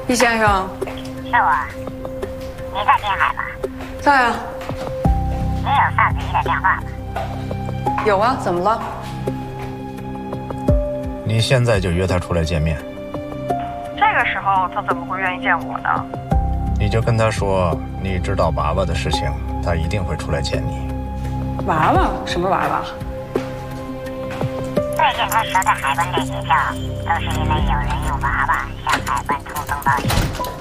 易先生， 是我。你在滨海吗？ 在啊。 你有萨子怡的电话吗？ 有啊，怎么了？ 你现在就约他出来见面。 这个时候他怎么会愿意见我呢？ 你就跟他说，你知道娃娃的事情，他一定会出来见你。 娃娃？什么娃娃？ 最近他蛇在海关这几票，都是因为有人用娃娃向海关通风报信。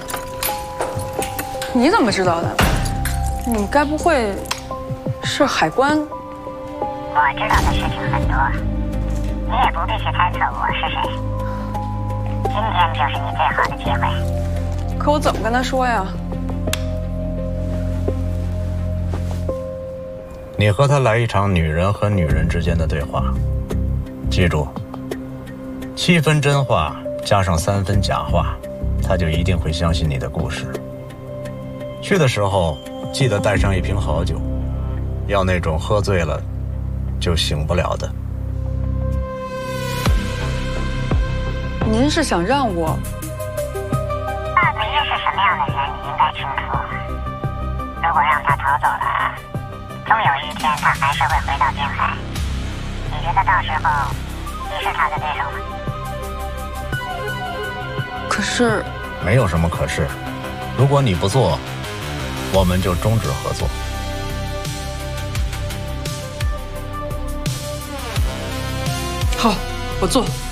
你怎么知道的？你该不会是海关？ 我知道的事情很多，你也不必去猜测我是谁。今天就是你最好的机会。 可我怎么跟他说呀？ 你和他来一场女人和女人之间的对话，记住，7分真话加上3分假话，他就一定会相信你的故事。去的时候记得带上一瓶好酒，要那种喝醉了就醒不了的。 您是想让我？ 萨子怡是什么样的人，你应该清楚。如果让他逃走了，终有一天他还是会回到滨海。你觉得到时候你是他的对手吗？ 可是没有什么可是，如果你不做，我们就终止合作。 好，我做。